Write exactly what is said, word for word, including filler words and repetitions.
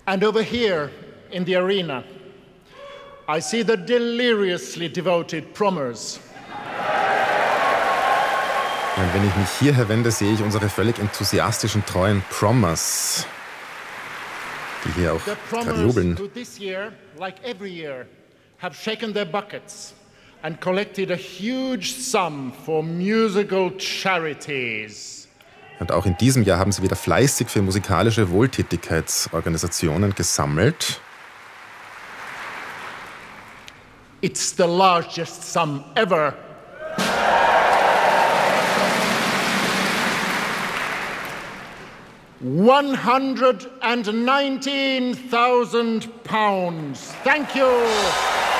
And over here in the arena, I see the deliriously devoted Prommers. Und wenn ich mich hierher wende, sehe ich unsere völlig enthusiastischen, treuen Prommers, die hier auch gerade jubeln. Who this year, like every year, have shaken their buckets and collected a huge sum for musical charities. Und auch in diesem Jahr haben sie wieder fleißig für musikalische Wohltätigkeitsorganisationen gesammelt. It's the largest sum ever. one hundred nineteen thousand pounds. Thank you.